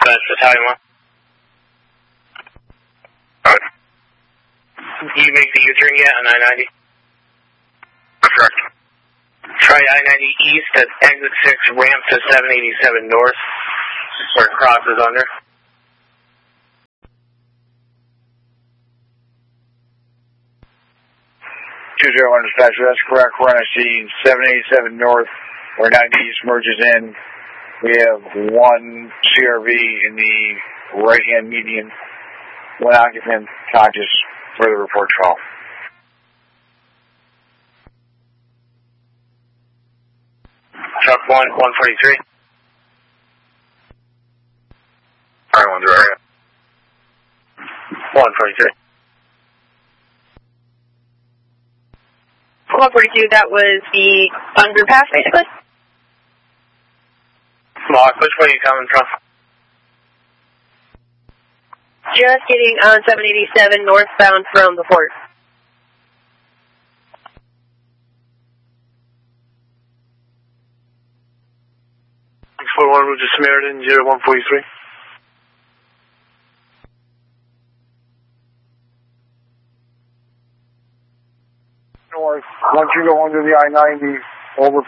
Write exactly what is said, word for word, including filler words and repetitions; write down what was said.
Dispatch Battalion one. Alright. Did you make the U-turn yet on I ninety? Correct. Try I ninety east at exit six, ramp to seven eighty-seven north, where it crosses under. two zero one Dispatch, that's correct. We're on a scene seven eighty-seven north, where ninety east merges in. We have one C R V in the right-hand median, one occupant conscious. Further report call. Truck one, one forty-three. Alright, one zero. one forty-three. one forty-two, that was the underpass, basically? Mark, which way are you coming from? Just getting on seven eighty-seven northbound from the port. six four one, Roger Samaritan, zero one forty-three. North, once you go under the I ninety, over